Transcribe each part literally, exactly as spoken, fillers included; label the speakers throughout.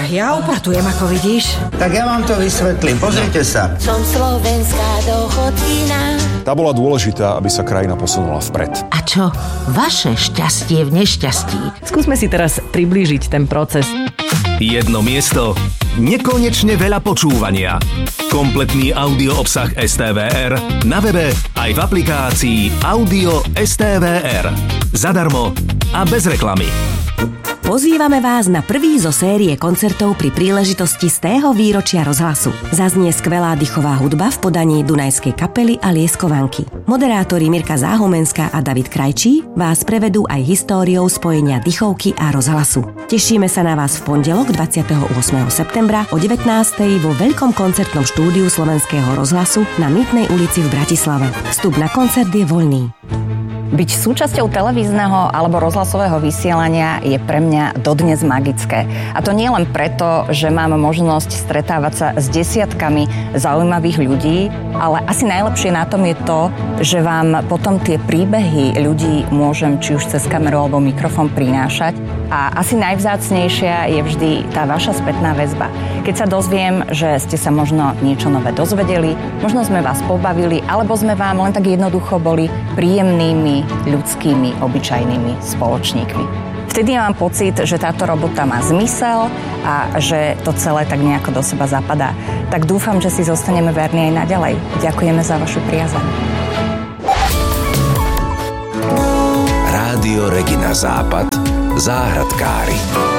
Speaker 1: ja upratujem, ako vidíš.
Speaker 2: Tak ja vám to vysvetlím, pozrite sa.
Speaker 3: Som slovenská dochodkyna.
Speaker 4: Tá bola dôležitá, aby sa krajina posunula vpred.
Speaker 1: A čo? Vaše šťastie v nešťastí.
Speaker 5: Skúsme si teraz priblížiť ten proces.
Speaker 6: Jedno miesto, nekonečne veľa počúvania. Kompletný audio obsah es té vé er na webe aj v aplikácii Audio es té vé er. Zadarmo a bez reklamy.
Speaker 7: Pozývame vás na prvý zo série koncertov pri príležitosti stého výročia rozhlasu. Zaznie skvelá dychová hudba v podaní Dunajskej kapely a Lieskovanky. Moderátori Mirka Záhumenská a David Krajčí vás prevedú aj históriou spojenia dychovky a rozhlasu. Tešíme sa na vás v pondelok dvadsiateho ôsmeho septembra o devätnástej vo veľkom koncertnom štúdiu Slovenského rozhlasu na Mýtnej ulici v Bratislave. Vstup na koncert je voľný.
Speaker 5: Byť súčasťou televízneho alebo rozhlasového vysielania je pre mňa dodnes magické. A to nie len preto, že mám možnosť stretávať sa s desiatkami zaujímavých ľudí, ale asi najlepšie na tom je to, že vám potom tie príbehy ľudí môžem či už cez kameru alebo mikrofón prinášať. A asi najvzácnejšia je vždy tá vaša spätná väzba. Keď sa dozviem, že ste sa možno niečo nové dozvedeli, možno sme vás pobavili, alebo sme vám len tak jednoducho boli príjemnými, ľudskými, obyčajnými spoločníkmi. Vtedy mám pocit, že táto robota má zmysel a že to celé tak nejako do seba zapadá. Tak dúfam, že si zostaneme verní aj naďalej. Ďakujeme za vašu priazeň.
Speaker 6: Rádio Regina Západ. Záhradkári.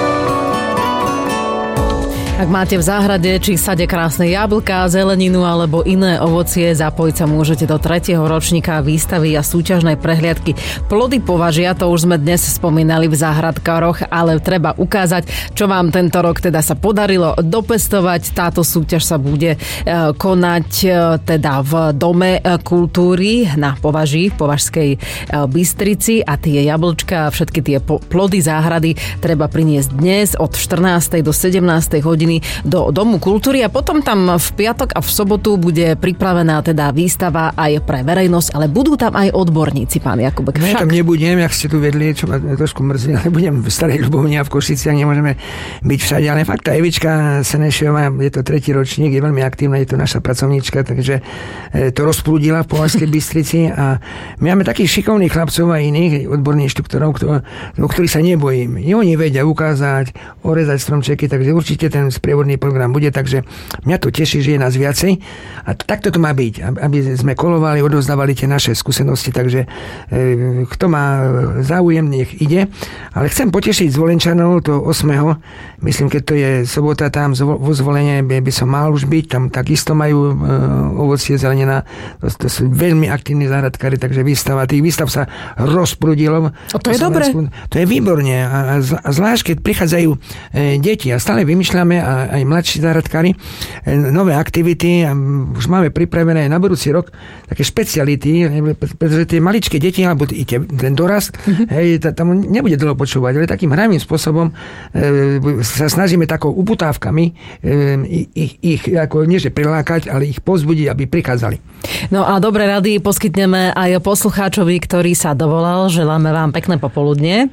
Speaker 8: Ak máte v záhrade či sade krásne jablká, zeleninu alebo iné ovocie, zapojiť sa môžete do tretieho ročníka výstavy a súťažnej prehliadky Plody považia, to už sme dnes spomínali v záhradkároch, ale treba ukázať, čo vám tento rok teda sa podarilo dopestovať. Táto súťaž sa bude konať teda v Dome kultúry na Považí, v Považskej Bystrici a tie jablčka, všetky tie plody záhrady treba priniesť dnes od štrnástej do sedemnástej hodiny do Domu kultúry a potom tam v piatok a v sobotu bude pripravená teda výstava aj pre verejnosť, ale budú tam aj odborníci, pán Jakubek.
Speaker 9: Ja tam nebudem, jak ste tu vedli, čo ma trošku mrzí, ale budem v Starej Ľubovni a v Košiciach, nemôžeme byť všade, ale fakt tá Evička Senešiová, je to tretí ročník, je veľmi aktívna, je to naša pracovníčka, takže to rozprúdila v Považskej Bystrici a my máme takých šikovných chlapcov a iných odborných inštruktorov, o ktorých sa nebojím. Oni vedia ukázať, orezať stromčeky, takže určite ten sprievodný program bude, takže mňa to teší, že je nás viacej a takto to má byť, aby sme kolovali, odovzdávali tie naše skúsenosti, takže e, kto má záujem, nech ide, ale chcem potešiť Zvolenčanov to ôsmeho myslím, keď to je sobota tam vo Zvolenie, by, by som mal už byť, tam takisto majú e, ovocie, zelenina, to, to sú veľmi aktívni záhradkári, takže výstava, tých výstav sa rozprudilo.
Speaker 8: O, to je dobre.
Speaker 9: To je výborne a, a zvlášť, keď prichádzajú e, deti a stále vymýšľame a aj mladší záhradkári, nové aktivity a už máme pripravené aj na budúci rok také špeciality, pretože tie maličké deti, alebo ten dorast, mm-hmm. hej, tam nebude dlho počúvať, ale takým hravým spôsobom e, sa snažíme takou uputávkami e, ich, ich ako nie že prilákať, ale ich povzbudiť, aby prichádzali.
Speaker 8: No a dobré rady poskytneme aj poslucháčovi, ktorý sa dovolal. Želáme vám pekné popoludnie.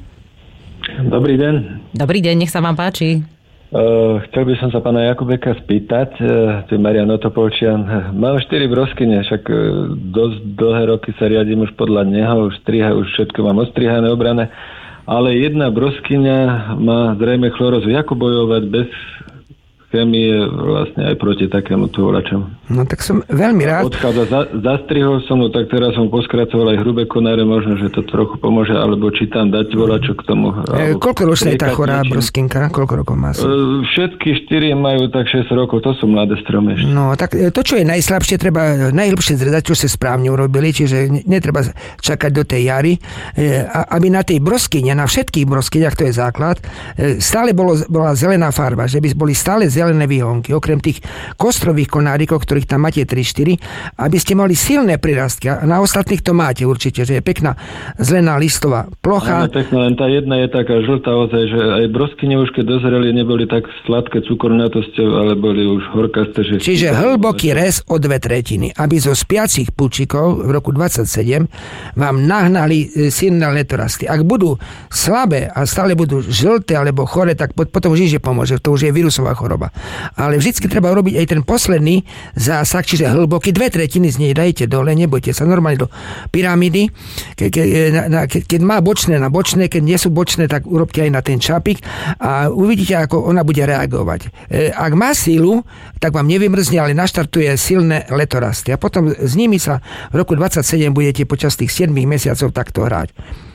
Speaker 10: Dobrý deň.
Speaker 8: Dobrý deň, nech sa vám páči.
Speaker 10: Uh, chcel by som sa pána Jakubeka spýtať, uh, tu je Marian Otopolčian. Mám štyri broskyne, však uh, dosť dlhé roky sa riadím už podľa neho, už striha, už všetko mám ostrihané, obrané, ale jedna broskyňa má zrejme chlorozu. Ako bojovať bez chémie vlastne aj proti takému túlačom?
Speaker 9: No tak som veľmi rád.
Speaker 10: Odchádza, za, zastrihol som ho, tak teraz som poskracoval aj hrubé konáre, možno, že to trochu pomôže, alebo či tam dať volačo k tomu.
Speaker 9: E, koľko ročná je tá chorá broskinka? Koľko rokov má?
Speaker 10: E, všetky štyri majú tak šesť rokov, to sú mladé stromy ešte.
Speaker 9: No tak to, čo je najslabšie, treba najlepšie zrezať, čo ste správne urobili, čiže netreba čakať do tej jary, e, aby na tej broskyne, na všetkých broskyniach, to je základ, e, stále bolo, bola zelená farba, že by boli stále zelené zelené výhonky, okrem tých kostrových konárikov, ktorých tam máte tri štyri, aby ste mali silné prirastky. A na ostatných to máte určite, že je pekná zelená listová plocha.
Speaker 10: Áno, pekná, len tá jedna je taká žltá ozaj, že aj broskyne už keď dozreli, neboli tak sladké cukornatosťou, ale boli už horkasté. Že...
Speaker 9: Čiže hlboký rez o dve tretiny, aby zo spiacich púčikov v roku dvadsaťsedem vám nahnali silné letorasty. Ak budú slabé a stále budú žlté alebo chore, tak potom už nič nepomôže. To už je vírusová choroba. Ale vždycky treba urobiť aj ten posledný zásah, čiže hlboký, dve tretiny z nej dajte dole, nebojte sa, normálne do pyramídy. Ke, ke, na, na, ke, keď má bočné na bočné, keď nie sú bočné, tak urobte aj na ten čapík a uvidíte, ako ona bude reagovať. E, ak má sílu, tak vám nevymrzne, ale naštartuje silné letorasty. A potom s nimi sa v roku dvadsaťsedem budete počas tých siedmich mesiacov takto hrať.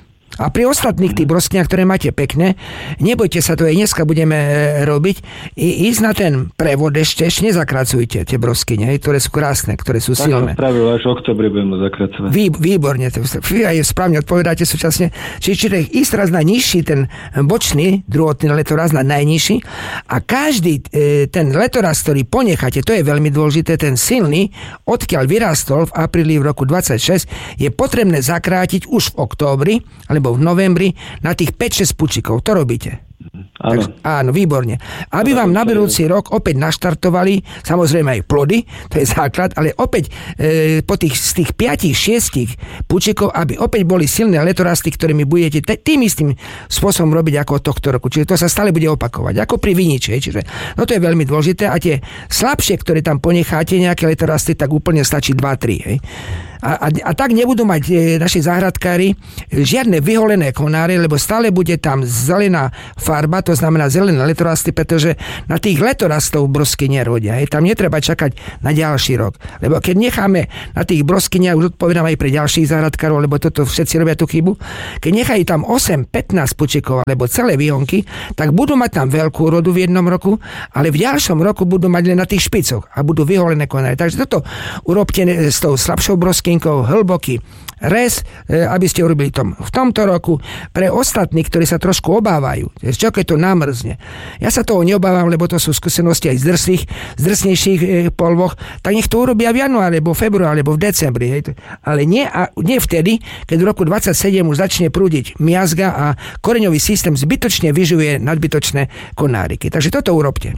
Speaker 9: A pri ostatných tých broskniach, ktoré máte pekné, nebojte sa, to aj dneska budeme robiť, I, ísť na ten prevod ešte, ešte nezakracujte tie broskyne, ktoré sú krásne, ktoré sú tak silné.
Speaker 10: Tak spravil, až v oktobri budeme zakracovať. Vý,
Speaker 9: výborne, vy aj správne odpovedáte súčasne. Čiže, čiže ísť raz na nižší, ten bočný, druhotný letoraz na najnižší a každý e, ten letoraz, ktorý ponecháte, to je veľmi dôležité, ten silný, odkiaľ vyrastol v apríli v roku dvadsaťšesť, je potrebné zakrátiť už v októbri, alebo v novembri na tých päť šesť pučikov. To robíte.
Speaker 10: Áno.
Speaker 9: Tak, áno, výborne. Aby vám na budúci rok opäť naštartovali, samozrejme aj plody, to je základ, ale opäť e, po tých, z tých piatich, šiestich pučikov, aby opäť boli silné letorasty, ktorými budete t- tým istým spôsobom robiť ako tohto roku. Čiže to sa stále bude opakovať. Ako pri viniči. Čiže, no to je veľmi dôležité. A tie slabšie, ktoré tam ponecháte, nejaké letorasty, tak úplne stačí dva tri. Hej. A, a, a tak nebudú mať e, naši záhradkári žiadne vyholené konáre, lebo stále bude tam zelená farba, to znamená zelené letorasty, pretože na tých letorastov brosky nerodia. Hej. Tam netreba čakať na ďalší rok. Lebo keď necháme na tých broskyniach, už odpovedám aj pre ďalších záhradkárov, lebo toto všetci robia tú chybu, keď nechajú tam osem pätnásť pučikov alebo celé výhonky, tak budú mať tam veľkú rodu v jednom roku, ale v ďalšom roku budú mať len na tých špicoch a budú vyholené konáre. Takže toto urobte s tou slabšou brosky hlboký rez, aby ste urobili tom v tomto roku. Pre ostatných, ktorí sa trošku obávajú, čo keď to namrzne. Ja sa toho neobávam, lebo to sú skúsenosti aj z drsných, z drsnejších polvoch, tak nech to urobia v januári, alebo v februári, alebo v decembri. Hej. Ale nie, a nie vtedy, keď v roku dvadsaťsedem už začne prúdiť miazga a koreňový systém zbytočne vyživuje nadbytočné konáriky. Takže toto urobte.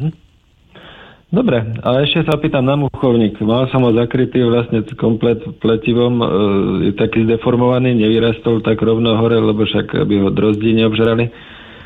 Speaker 10: Dobre, ale ešte sa pýtam na muchovník. Mal som ho zakrytý vlastne komplet pletivom, e, je taký zdeformovaný, nevyrastol tak rovno hore, lebo však by ho drozdí neobžrali.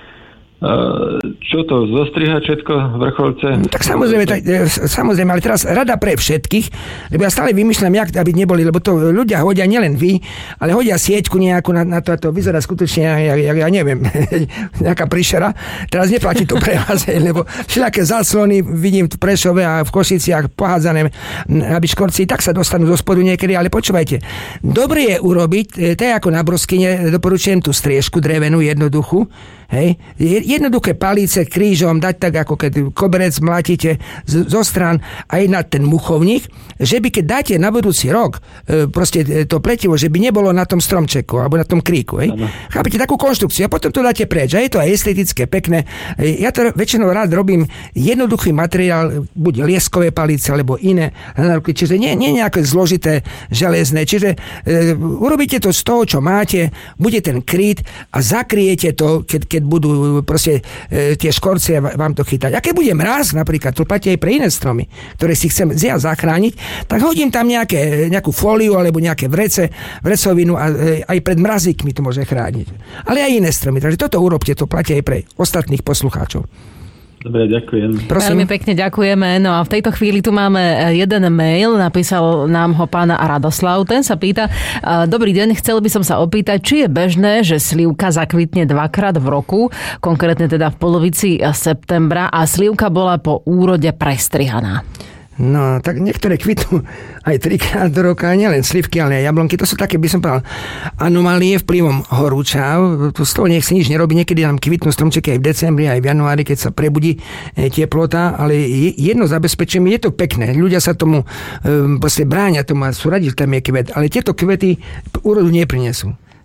Speaker 10: Čo to, zostriha všetko vrcholce?
Speaker 9: Tak samozrejme, tak, samozrejme, ale teraz rada pre všetkých, lebo ja stále vymýšľam, jak aby neboli, lebo to ľudia hodia, nielen vy, ale hodia sieťku nejakú na, na to, a to vyzerá skutočne, ja, ja, ja neviem, nejaká príšera. Teraz neplatí to pre vás, lebo všelijaké záclony vidím v Prešove a v Košiciach pohádzané, aby škorci tak sa dostanú do spodu niekedy, ale počúvajte, dobre je urobiť, to je ako na broskyne, doporučujem tú striežku drevenú, jednoduchú, hej, jednoduché palice krížom dať tak, ako keď koberec mlátíte zo strán aj na ten muchovník, že by keď dáte na budúci rok e, proste to pletivo, že by nebolo na tom stromčeku alebo na tom kríku, hej. Chápete, takú konštrukciu a potom to dáte preč a je to aj estetické, pekné. E, ja to väčšinou rád robím jednoduchý materiál, buď lieskové palice alebo iné, čiže nie, nie nejaké zložité železné, čiže e, urobíte to z toho, čo máte, bude ten kryt a zakriete to, keď, keď budú proste e, tie škorcie vám to chytať. A keď bude mraz, napríklad, to platí aj pre iné stromy, ktoré si chcem ja zachrániť, tak hodím tam nejaké, nejakú fóliu alebo nejaké vrece, vrecovinu a e, aj pred mrazíkmi to môže chrániť. Ale aj iné stromy. Takže toto urobte, to platí aj pre ostatných poslucháčov.
Speaker 10: Dobre, ďakujem.
Speaker 8: Prosím. Veľmi pekne ďakujeme. No a v tejto chvíli tu máme jeden mail, napísal nám ho pán Radoslav. Ten sa pýta: dobrý deň, chcel by som sa opýtať, či je bežné, že slivka zakvitne dvakrát v roku, konkrétne teda v polovici septembra, a slivka bola po úrode prestrihaná.
Speaker 9: No, tak niektoré kvitnú aj trikrát do roka, nielen slivky, ale aj jablonky. To sú také, by som povedal, anomálie vplyvom horúčav. Tu z toho nech si nič nerobí. Niekedy nám kvitnú stromčeky aj v decembri, aj v januári, keď sa prebudí teplota, ale jedno zabezpečím, je to pekné. Ľudia sa tomu um, proste bráňa tomu a sú radi, že tam je kvet, ale tieto kvety úrodu neprinesú.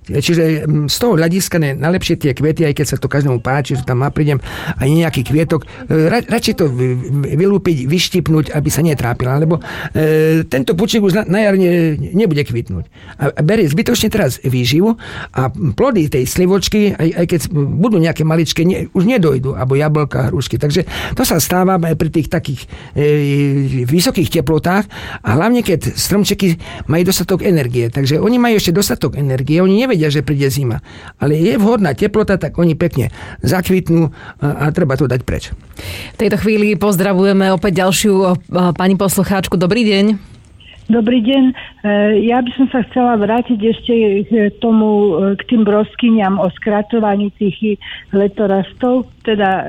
Speaker 9: Čiže z toho hľadiska ne, najlepšie tie kvety, aj keď sa to každému páči, že tam má prídem aj nejaký kvietok, ra, radšej to vylúpiť, vyštipnúť, aby sa netrápila, lebo e, tento pučík už na, na jar ne, nebude kvitnúť. A, a berie zbytočne teraz výživu a plody tej slivočky, aj, aj keď budú nejaké maličké, ne, už nedojdu, alebo jablka, hrušky. Takže to sa stáva aj pri tých takých e, vysokých teplotách a hlavne keď stromčeky majú dostatok energie. Takže oni majú ešte dostatok energie, oni nevedia, že príde zima. Ale je vhodná teplota, tak oni pekne zakvitnú a, a treba to dať preč.
Speaker 8: V tejto chvíli pozdravujeme opäť ďalšiu pani poslucháčku. Dobrý deň.
Speaker 11: Dobrý deň. Ja by som sa chcela vrátiť ešte k tomu, k tým broskyniam o skratovaní tých letorastov, teda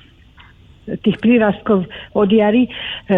Speaker 11: tých prírastkov od jary.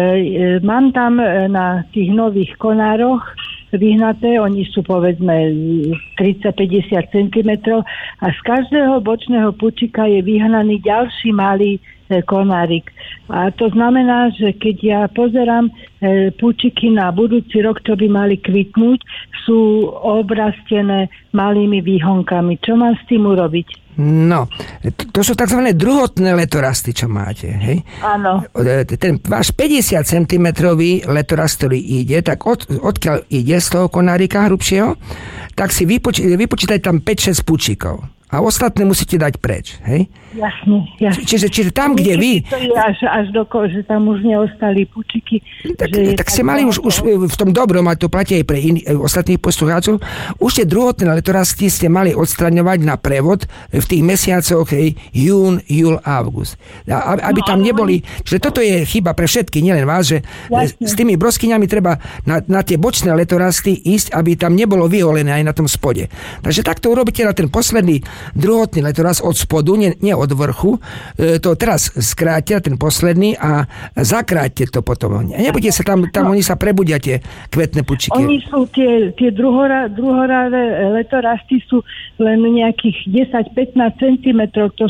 Speaker 11: Mám tam na tých nových konároch vyhnaté, oni sú povedzme tridsať päťdesiat centimetrov a z každého bočného pučika je vyhnaný ďalší malý konárik. A to znamená, že keď ja pozerám e, pučiky na budúci rok, čo by mali kvitnúť, sú obrastené malými výhonkami. Čo mám s tým urobiť?
Speaker 9: No, to sú tzv. Druhotné letorasty, čo máte, hej?
Speaker 11: Áno.
Speaker 9: Ten váš päťdesiat centimetrový letorast, ktorý ide, tak od, odkiaľ ide z toho konárika hrubšieho, tak si vypoč, vypočítaj tam päť šesť pučikov. A ostatné musíte dať preč, hej?
Speaker 11: Jasne, jasne.
Speaker 9: Čiže, čiže tam, kde vy...
Speaker 11: To je až, až do koho, že tam už neostali pučiky.
Speaker 9: Tak, tak ste mali už, už v tom dobrom, a to platí aj pre in, ostatných poslucháčov, už tie druhotné letorasty ste mali odstraňovať na prevod v tých mesiacoch, hej, jún, júl, august. A, aby tam neboli... Čiže toto je chyba pre všetky, nielen vás, že jasne. S tými broskyňami treba na, na tie bočné letorasty ísť, aby tam nebolo vyholené aj na tom spode. Takže takto urobíte na ten posledný druhotný letorast od spodu, nie, nie od vrchu. E, to teraz skrátia, ten posledný, a zakráťte to potom. Nebudete sa tam, tam no. Oni sa prebudia, tie kvetné pučiky.
Speaker 11: Oni sú tie, tie druhorá, druhoráde letorasty sú len nejakých desať pätnásť centimetrov, to